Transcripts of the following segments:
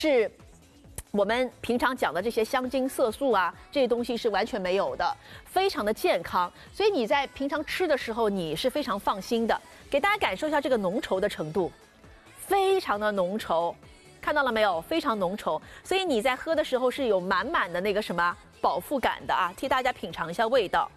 是我们平常讲的这些香精、色素啊，这些东西是完全没有的，非常的健康。所以你在平常吃的时候，你是非常放心的。给大家感受一下这个浓稠的程度，非常的浓稠，看到了没有？非常浓稠，所以你在喝的时候是有满满的那个什么饱腹感的啊！替大家品尝一下味道。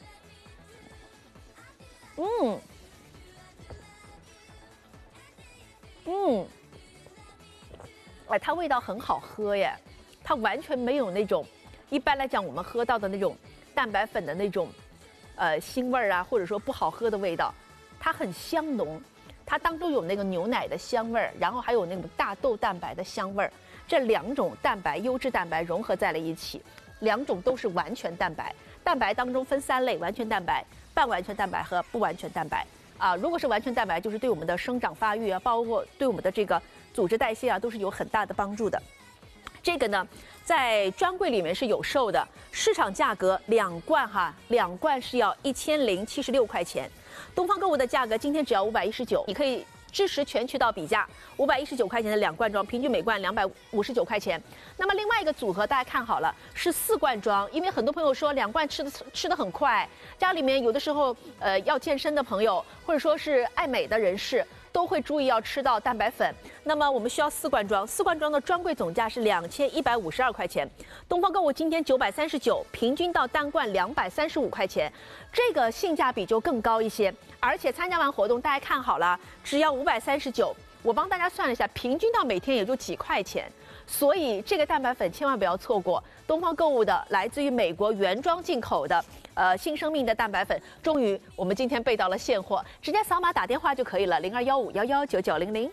哎，它味道很好喝耶，它完全没有那种一般来讲我们喝到的那种蛋白粉的那种腥味儿啊，或者说不好喝的味道，它很香浓，它当中有那个牛奶的香味儿，然后还有那种大豆蛋白的香味儿，这两种蛋白优质蛋白融合在了一起，两种都是完全蛋白，蛋白当中分3类：完全蛋白、半完全蛋白和不完全蛋白。啊，如果是完全蛋白，就是对我们的生长发育啊，包括对我们的这个组织代谢啊，都是有很大的帮助的。这个呢，在专柜里面是有售的，市场价格2罐是要1076块钱。东方购物的价格今天只要519，你可以支持全渠道比价，519块钱的2罐装，平均每罐259块钱。那么另外一个组合大家看好了，是4罐装，因为很多朋友说2罐吃的很快，家里面有的时候要健身的朋友，或者说是爱美的人士，都会注意要吃到蛋白粉。那么我们需要4罐装，4罐装的专柜总价是2152块钱，东方购物今天939，平均到单罐235块钱，这个性价比就更高一些。而且参加完活动，大家看好了，只要539，我帮大家算了一下，平均到每天也就几块钱。所以这个蛋白粉千万不要错过，东方购物的来自于美国原装进口的新生命的蛋白粉，终于我们今天备到了现货，直接扫码打电话就可以了，0215119900。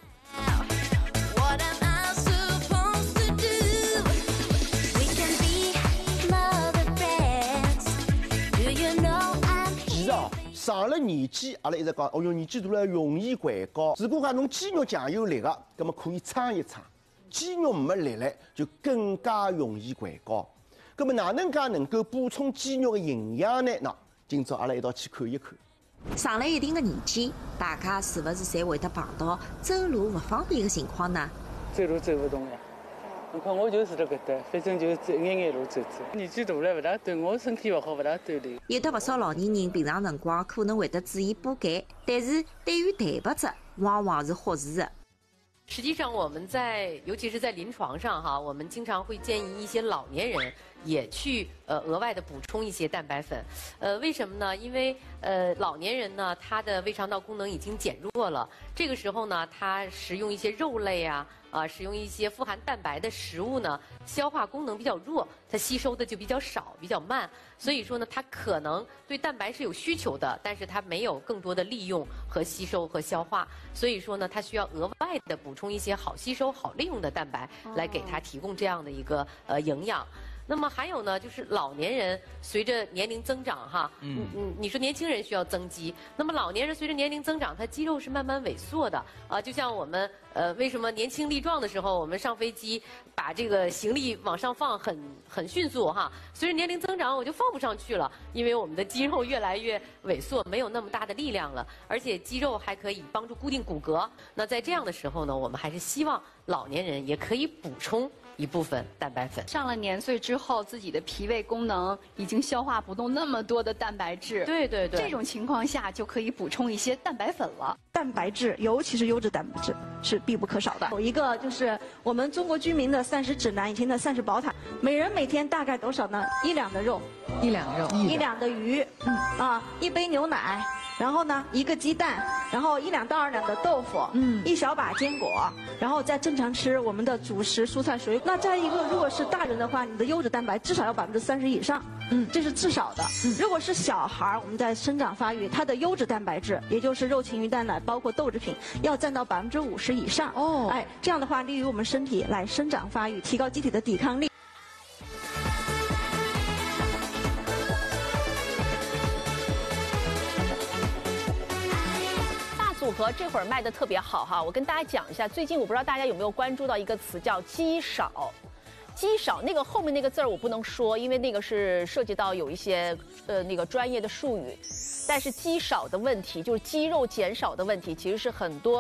上了年纪，阿拉一直讲，哦哟，年纪大了容易环高。如果讲侬肌肉强有力的，那么可以撑一撑；肌肉没力了，就更加容易环高。那么哪能介能够补充肌肉的营养呢？那今朝阿拉一道去看一看。 上了一定的年纪，大家是不是侪会得碰到走路不方便的情况呢？ 走路走不动呀。你看我就是这个的，反正就走眼路走走。年纪大了不大对，我身体不好，不大锻炼。 有的不少老年人平常辰光可能会得注意补钙，但是对于蛋白质往往是忽视的。 实际上，我们尤其是在临床上哈，我们经常会建议一些老年人也去额外的补充一些蛋白粉。为什么呢？因为老年人呢，他的胃肠道功能已经减弱了，这个时候呢，他食用一些肉类啊，食用一些富含蛋白的食物呢，消化功能比较弱，它吸收的就比较少，比较慢。所以说呢，它可能对蛋白是有需求的，但是它没有更多的利用和吸收和消化。所以说呢，它需要额外的补充一些好吸收、好利用的蛋白，来给它提供这样的一个营养。那么还有呢，就是老年人随着年龄增长哈，你说年轻人需要增肌，那么老年人随着年龄增长，他肌肉是慢慢萎缩的啊。就像我们为什么年轻力壮的时候，我们上飞机把这个行李往上放很迅速哈，随着年龄增长我就放不上去了，因为我们的肌肉越来越萎缩，没有那么大的力量了，而且肌肉还可以帮助固定骨骼。那在这样的时候呢，我们还是希望老年人也可以补充一部分蛋白粉。 上了年岁之后，自己的脾胃功能已经消化不动那么多的蛋白质。 对对对， 这种情况下就可以补充一些蛋白粉了。 蛋白质，尤其是优质蛋白质，是必不可少的。有一个就是我们中国居民的膳食指南以前的膳食宝塔，每人每天大概多少呢？1两的肉，1两肉，1两的鱼，1杯牛奶。然后呢，1个鸡蛋，然后1两到2两的豆腐，1小把坚果，然后再正常吃我们的主食蔬菜水果。那再一个，如果是大人的话，你的优质蛋白至少要30%以上，这是至少的。如果是小孩，我们在生长发育，它的优质蛋白质，也就是肉、禽、鱼、蛋、奶，包括豆制品，要占到50%以上。哦，哎，这样的话，利于我们身体来生长发育，提高机体的抵抗力。 组合这会儿卖的特别好哈，我跟大家讲一下，最近我不知道大家有没有关注到一个词叫肌少。肌少那个后面那个字儿我不能说，因为那个是涉及到有一些那个专业的术语。但是肌少的问题，就是肌肉减少的问题，其实是很多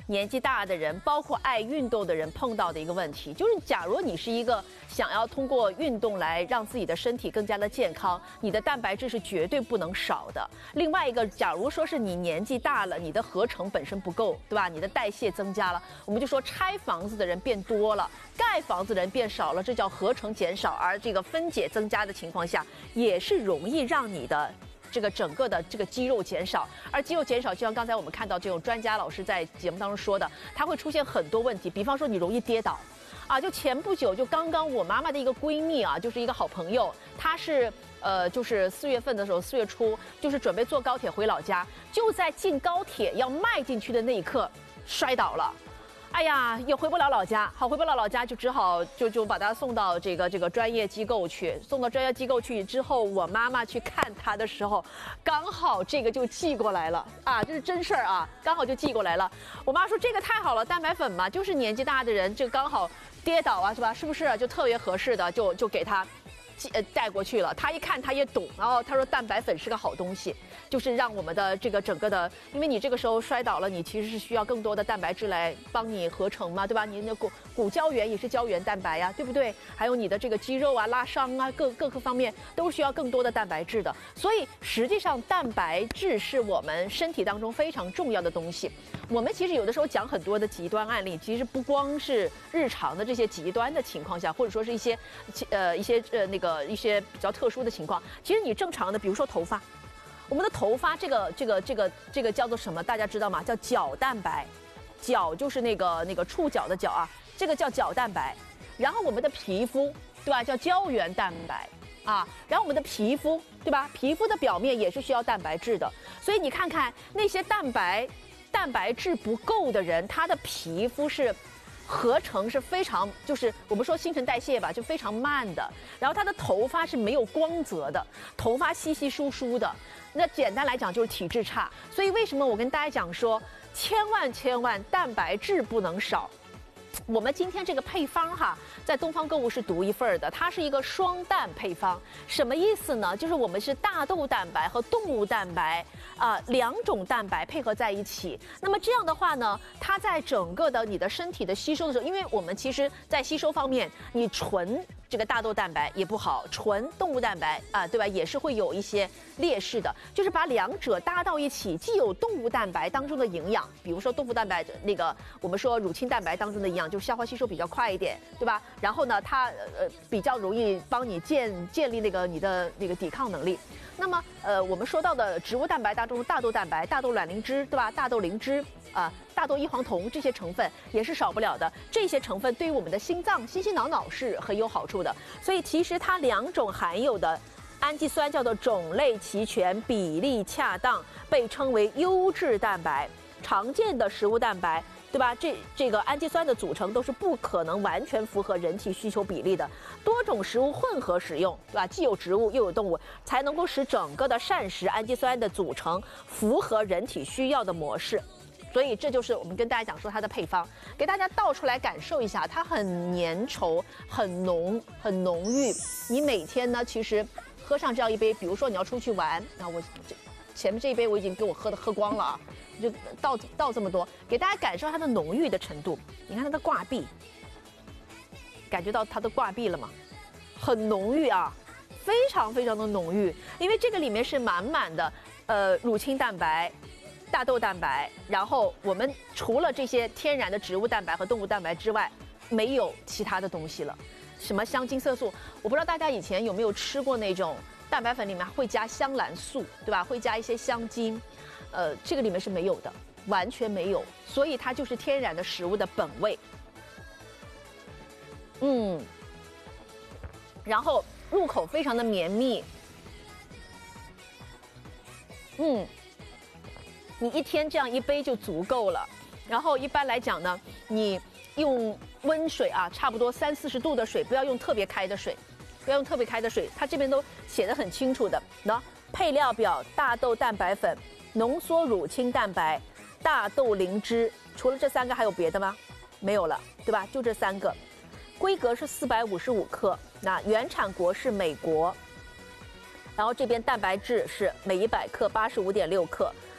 年纪大的人，包括爱运动的人碰到的一个问题，就是假如你是一个想要通过运动来让自己的身体更加的健康，你的蛋白质是绝对不能少的。另外一个，假如说是你年纪大了，你的合成本身不够，对吧？你的代谢增加了，我们就说拆房子的人变多了，盖房子的人变少了，这叫合成减少，而这个分解增加的情况下，也是容易让你的这个整个的这个肌肉减少，而肌肉减少，就像刚才我们看到这种专家老师在节目当中说的，它会出现很多问题，比方说你容易跌倒，啊，就前不久就刚刚我妈妈的一个闺蜜啊，就是一个好朋友，她是就是4月份的时候，4月初就是准备坐高铁回老家，就在进高铁要迈进去的那一刻摔倒了。哎呀，也回不了老家，好，回不了老家就只好就把他送到这个专业机构去。送到专业机构去之后，我妈妈去看他的时候，刚好这个就寄过来了啊，这是真事儿啊，刚好就寄过来了。我妈说这个太好了，蛋白粉嘛，就是年纪大的人这个刚好跌倒啊，是吧？是不是就特别合适的，就给他带过去了。他一看他也懂，然后他说蛋白粉是个好东西，就是让我们的这个整个的，因为你这个时候摔倒了，你其实是需要更多的蛋白质来帮你合成嘛，对吧？你的骨胶原也是胶原蛋白呀，对不对？还有你的这个肌肉啊、拉伤啊，各个方面都需要更多的蛋白质的。所以实际上蛋白质是我们身体当中非常重要的东西。我们其实有的时候讲很多的极端案例，其实不光是日常的这些极端的情况下，或者说是一些一些比较特殊的情况，其实你正常的，比如说头发，我们的头发这个叫做什么？大家知道吗？叫角蛋白，角就是那个触角的角啊，这个叫角蛋白。然后我们的皮肤，对吧？叫胶原蛋白啊。然后我们的皮肤，对吧？皮肤的表面也是需要蛋白质的。所以你看看那些蛋白质不够的人，他的皮肤是合成是非常，就是我们说新陈代谢吧，就非常慢的。然后他的头发是没有光泽的，头发稀稀疏疏的。那简单来讲就是体质差。所以为什么我跟大家讲说，千万蛋白质不能少。我们今天这个配方哈，在东方购物是独一份的，它是一个双蛋配方。什么意思呢？就是我们是大豆蛋白和动物蛋白2种蛋白配合在一起。那么这样的话呢，它在整个的你的身体的吸收的时候，因为我们其实在吸收方面，你纯这个大豆蛋白也不好，纯动物蛋白对吧，也是会有一些劣势的。就是把两者搭到一起，既有动物蛋白当中的营养，比如说动物蛋白那个我们说乳清蛋白当中的营养，就是消化吸收比较快一点，对吧？然后呢，它比较容易帮你建立你的那个抵抗能力。那么我们说到的植物蛋白当中，大豆蛋白、大豆卵磷脂，对吧？大豆磷脂大豆异黄酮这些成分也是少不了的。这些成分对于我们的心脏、心脑是很有好处的。所以其实它2种含有的氨基酸叫做种类齐全、比例恰当，被称为优质蛋白。常见的食物蛋白，对吧？这个氨基酸的组成都是不可能完全符合人体需求比例的。多种食物混合使用，对吧？既有植物又有动物，才能够使整个的膳食氨基酸的组成符合人体需要的模式。所以这就是我们跟大家讲说它的配方，给大家倒出来感受一下，它很粘稠、很浓郁。你每天呢，其实喝上这样一杯，比如说你要出去玩，那我前面这一杯我已经给我喝光了啊，就倒这么多，给大家感受它的浓郁的程度。你看它的挂壁，感觉到它的挂壁了吗？很浓郁啊，非常的浓郁，因为这个里面是满满的乳清蛋白、大豆蛋白，然后我们除了这些天然的植物蛋白和动物蛋白之外，没有其他的东西了。什么香精色素，我不知道大家以前有没有吃过那种蛋白粉里面会加香兰素，对吧？会加一些香精，这个里面是没有的，完全没有，所以它就是天然的食物的本味。然后入口非常的绵密，你一天这样一杯就足够了。然后一般来讲呢，你用温水啊，差不多30-40度的水，不要用特别开的水，它这边都写得很清楚的。那配料表：大豆蛋白粉、浓缩乳清蛋白、大豆磷脂。除了这3个还有别的吗？没有了，对吧？就这3个。规格是455克，那原产国是美国。然后这边蛋白质是每100克85.6克，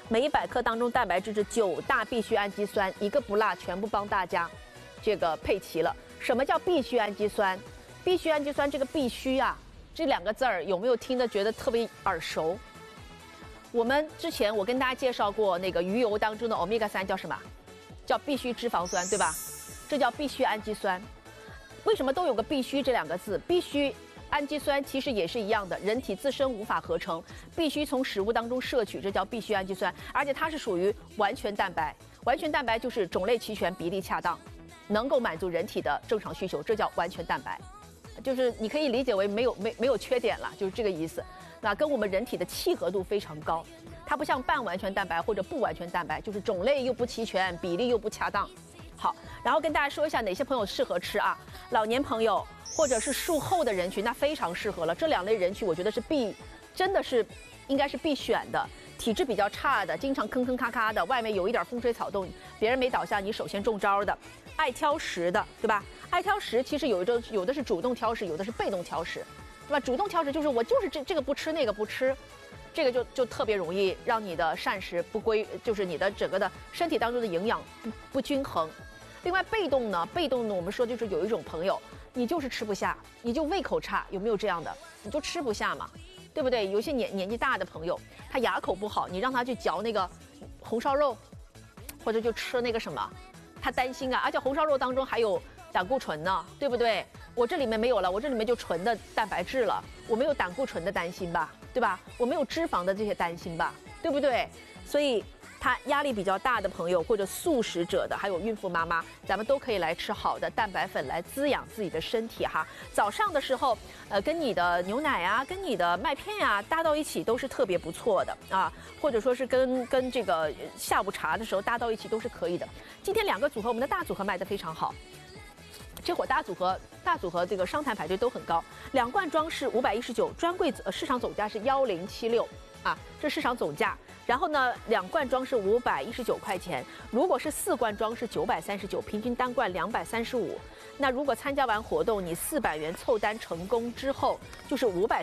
每100克当中蛋白质是9大必需氨基酸，一个不落，全部帮大家这个配齐了。什么叫必需氨基酸？必需氨基酸这个必须啊，这2个字儿有没有听得觉得特别耳熟？我们之前我跟大家介绍过那个鱼油当中的 omega-3叫什么？叫必需脂肪酸，对吧？这叫必需氨基酸。为什么都有个必须这2个字？必须氨基酸其实也是一样的，人体自身无法合成，必须从食物当中摄取，这叫必需氨基酸。而且它是属于完全蛋白，完全蛋白就是种类齐全、比例恰当，能够满足人体的正常需求，这叫完全蛋白。就是你可以理解为没有缺点了，就是这个意思。那跟我们人体的契合度非常高，它不像半完全蛋白或者不完全蛋白，就是种类又不齐全，比例又不恰当。好，然后跟大家说一下哪些朋友适合吃啊？老年朋友或者是术后的人群，那非常适合了。这2类人群，我觉得是真的是应该是必选的。体质比较差的，经常坑坑咔咔的，外面有一点风吹草动，别人没倒下，你首先中招的。爱挑食的，对吧？爱挑食其实有的是主动挑食，有的是被动挑食，对吧？主动挑食就是我就是这个不吃那个不吃，这个就特别容易让你的膳食不归，就是你的整个的身体当中的营养不均衡。另外被动呢，我们说就是有一种朋友，你就是吃不下，你就胃口差，有没有这样的？你就吃不下嘛，对不对？有些年纪大的朋友，他牙口不好，你让他去嚼那个红烧肉，或者就吃那个什么，他担心啊，而且红烧肉当中还有胆固醇呢，对不对？我这里面没有了，我这里面就纯的蛋白质了，我没有胆固醇的担心吧，对吧？我没有脂肪的这些担心吧，对不对？所以他压力比较大的朋友，或者素食者的，还有孕妇妈妈，咱们都可以来吃好的蛋白粉来滋养自己的身体哈。早上的时候，跟你的牛奶啊，跟你的麦片啊搭到一起都是特别不错的啊，或者说是跟这个下午茶的时候搭到一起都是可以的。今天2个组合，我们的大组合卖得非常好。这会儿大组合这个商坛排队都很高，2罐装是519，专柜市场总价是1076啊，这市场总价。然后呢，2罐装是519块钱，如果是4罐装是939，平均单罐235。那如果参加完活动，你400元凑单成功之后，就是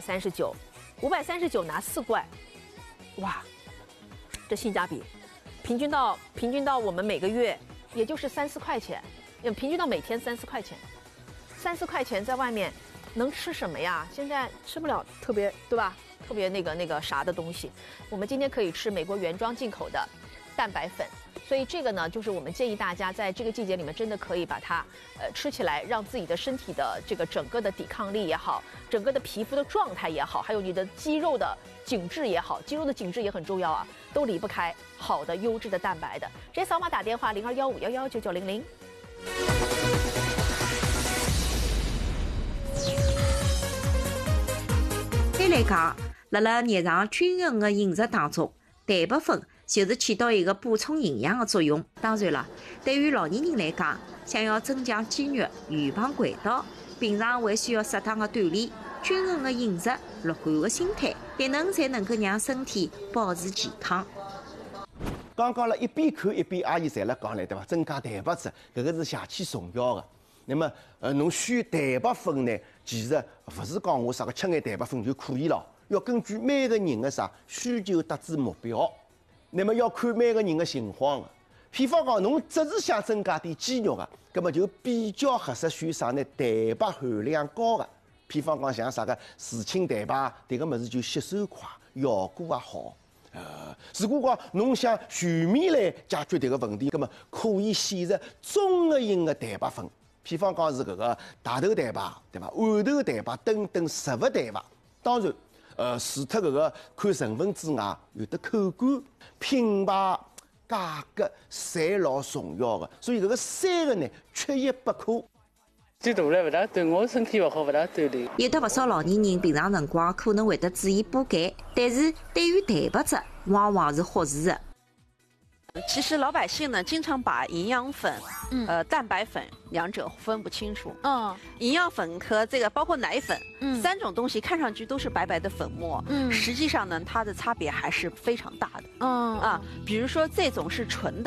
539拿4罐，哇，这性价比，平均到我们每个月也就是3-4块钱。平均到每天3-4块钱，3-4块钱在外面能吃什么呀？现在吃不了特别，对吧？特别那个啥的东西。我们今天可以吃美国原装进口的蛋白粉，所以这个呢，就是我们建议大家在这个季节里面真的可以把它吃起来，让自己的身体的这个整个的抵抗力也好，整个的皮肤的状态也好，还有你的肌肉的紧致也好，肌肉的紧致也很重要啊，都离不开好的优质的蛋白的。直接扫码打电话0215119900。 一般来讲，辣日常均衡的饮食当中，蛋白粉就是起到一个补充营养的作用。当然了，对于老年人来讲，想要增强肌肉、预防轨道，平常还需要适当的锻炼、均衡的饮食、乐观的心态，才能够让身体保持健康。 刚刚了一边看一边阿姨侪辣讲了，对伐？增加蛋白质，搿个是邪气重要的。那么，侬选蛋白粉呢，其实勿是讲我啥个吃眼蛋白粉就可以了，要根据每个人的啥需求达至目标。那么要看每个人的情况的。譬方讲，侬只是想增加点肌肉的，葛么就比较合适选啥呢？蛋白含量高的。譬方讲像啥个乳清蛋白，迭个物事就吸收快，效果也好。如果讲侬想全面来解决迭个问题，葛么可以选择综合型的蛋白粉，譬方讲是搿个大豆蛋白，对伐？豌豆蛋白等等植物蛋白。当然，除脱搿个看成分之外，有的口感、品牌、价格，侪老重要的。所以搿个3个呢，缺一不可。 最大了勿大对，我身体勿好，勿大锻炼。 有的勿少老年人平常辰光可能会得注意补钙，但是对于蛋白质往往是忽视的。 其实老百姓呢，经常把营养粉、蛋白粉2者分不清楚。营养粉和这个包括奶粉，3种东西看上去都是白白的粉末，实际上呢，它的差别还是非常大的。比如说这种是纯的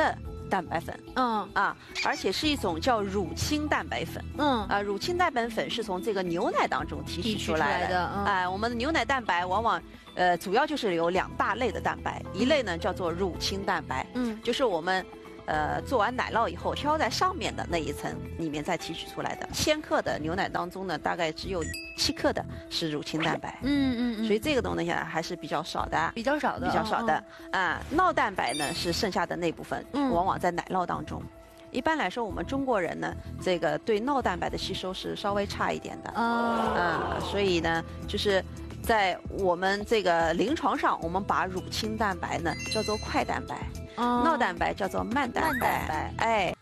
蛋白粉，而且是一种叫乳清蛋白粉，乳清蛋白粉是从这个牛奶当中提取出来的，我们的牛奶蛋白往往主要就是有2大类的蛋白，一类呢叫做乳清蛋白，就是我们做完奶酪以后挑在上面的那一层里面再提取出来的，1000克的牛奶当中呢，大概只有7克的是乳清蛋白，所以这个东西还是比较少的， 比较少的酪蛋白呢是剩下的那部分，往往在奶酪当中。一般来说，我们中国人呢，这个对酪蛋白的吸收是稍微差一点的，所以呢，就是在我们这个临床上，我们把乳清蛋白呢叫做快蛋白，酪蛋白叫做慢蛋白，